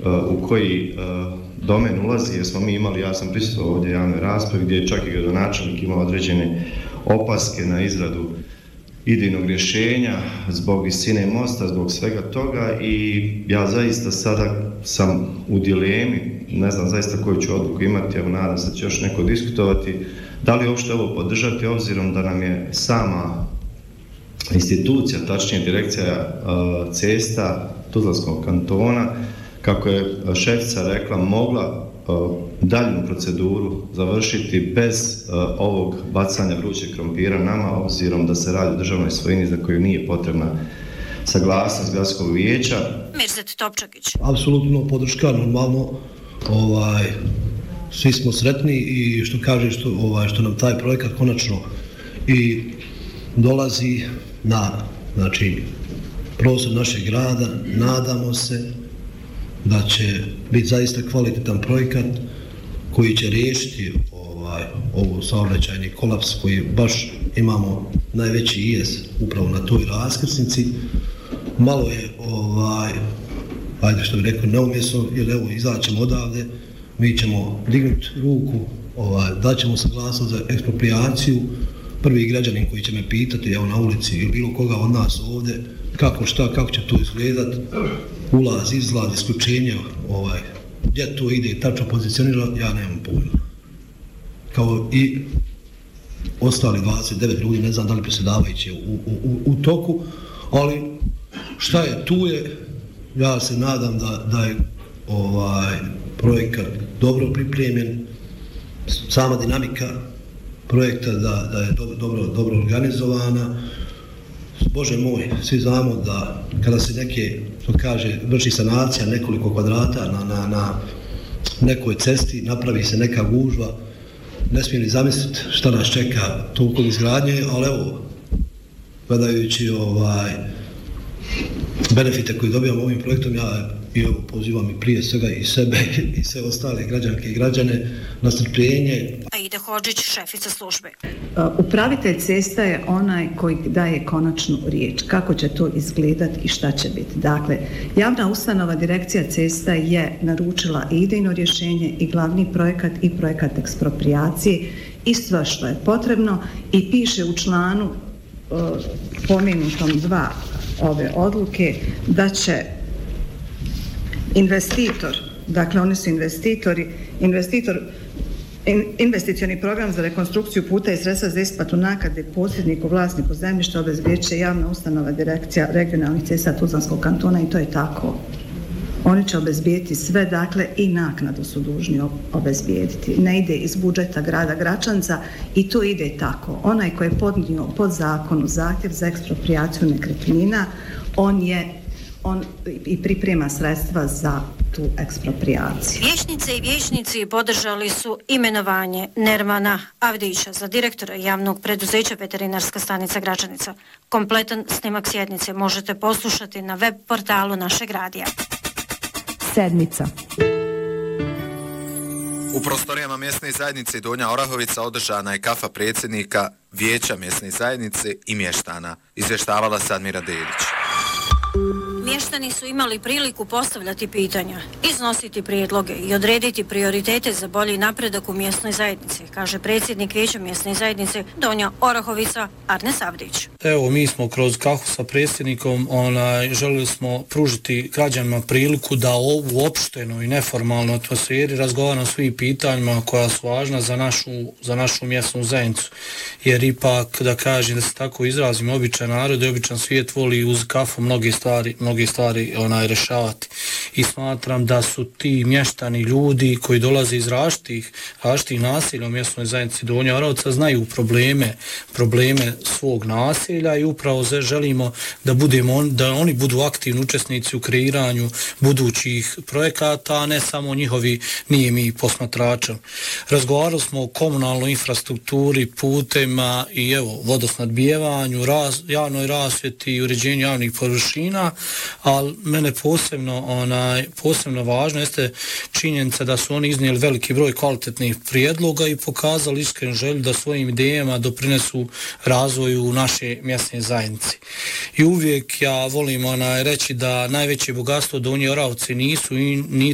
u koji domen ulazi, jer smo mi imali, ja sam prisustvovao ovdje javnoj raspravi gdje je čak i gradonačelnik imao određene opaske na izradu idejnog rješenja zbog visine mosta, zbog svega toga i ja zaista sada sam u dilemi, ne znam zaista koju ću odluku imati, evo nadam se da će još neko diskutovati, da li uopšte ovo podržati obzirom da nam je sama institucija, tačnije direkcija cesta Tuzlanskog kantona, kako je šefica rekla, mogla daljnu proceduru završiti bez ovog bacanja vrućeg krompira nama, obzirom da se radi o državnoj svojini za koju nije potrebna saglasnost gradskog vijeća. Mirzet Topčagić. Apsolutno podrška, normalno, svi smo sretni i što kaže što nam taj projekat konačno i dolazi na prostor našeg grada. Nadamo se da će biti zaista kvalitetan projekat koji će riješiti ovo saobraćajni kolaps koji baš imamo najveći ijes upravo na toj raskrsnici. Malo je, ajde što bih rekao, neumjesno, jer evo izaćemo odavde, mi ćemo dignuti ruku, daćemo saglasnost za eksproprijaciju. Prvi građanin koji će me pitati, evo na ulici ili bilo koga od nas ovdje, kako će to izgledat, ulaz, izlaz, isključenje, gdje to ide, tačno pozicionira, ja nemam pojma. Kao i ostali 29 ljudi, ne znam da li predsjedavajući u toku, ali šta je, tu je, ja se nadam da je projekat dobro pripremljen, sama dinamika projekta da je dobro organizovana. Bože moj, svi znamo da kada se što kaže, vrši sanacija nekoliko kvadrata na nekoj cesti, napravi se neka gužva, ne smijem ni zamisliti šta nas čeka toliko izgradnje, ali evo, gledajući benefite koje dobijamo ovim projektom, ja pozivam i prije svega i sebe i sve ostale građanke i građane na strpljenje. Aida Hodžić, šefica službe. Upravitelj cesta je onaj koji daje konačnu riječ. Kako će to izgledati i šta će biti. Dakle, javna ustanova direkcija cesta je naručila i idejno rješenje i glavni projekat i projekat eksproprijacije i sve što je potrebno i piše u članu pomenutom 2 ove odluke da će investitor, dakle oni su investicioni program za rekonstrukciju puta i sredstva za isplatu naknade posjedniku, vlasniku zemljišta obezbjedit će javna ustanova direkcija regionalnih cesta Tuzlanskog kantona i to je tako. Oni će obezbijediti sve, dakle i naknadu su dužni obezbijediti. Ne ide iz budžeta grada Gračanca i to ide tako. Onaj koji je podnio pod zakonu zahtjev za eksproprijaciju nekretnina, on i priprema sredstva za tu eksproprijaciju. Vijećnice i vijećnici podržali su imenovanje Nermana Avdića za direktora javnog preduzeća Veterinarska stanica Gračanica. Kompletan snimak sjednice možete poslušati na web portalu našeg radija. Sedmica. U prostorijama mjesne zajednice Donja Orahovica održana je kafa predsjednika Vijeća mjesne zajednice i mještana, izvještavala Sadmira Dedić. Mještani su imali priliku postavljati pitanja, iznositi prijedloge i odrediti prioritete za bolji napredak u mjesnoj zajednici, kaže predsjednik Vijeća mjesne zajednice Donja Orahovica Arnes Avdić. Evo, mi smo kroz kafu sa predsjednikom želili smo pružiti građanima priliku da u opštenoj i neformalnoj atmosferi razgovaramo svim pitanjima koja su važna za našu mjesnu zajednicu. Jer ipak, da kažem, da se tako izrazim, običan narod i običan svijet voli uz kafu mnoge stvari rješavati. I smatram da su ti mještani ljudi koji dolaze iz različitih naselja u mjesnoj zajednici Donja Orahovica znaju probleme svog naselja i upravo želimo da oni budu aktivni učesnici u kreiranju budućih projekata, a ne samo njihovi nijemi posmatrača. Razgovarali smo o komunalnoj infrastrukturi, putima i evo vodosnadbijevanju, javnoj rasvjeti i uređenju javnih površina, ali mene posebno važno jeste činjenica da su oni iznijeli veliki broj kvalitetnih prijedloga i pokazali iskrenu želju da svojim idejama doprinesu razvoju naše mjesne zajednice. I uvijek ja volim reći da najveće bogatstvo Donje Orahovice nisu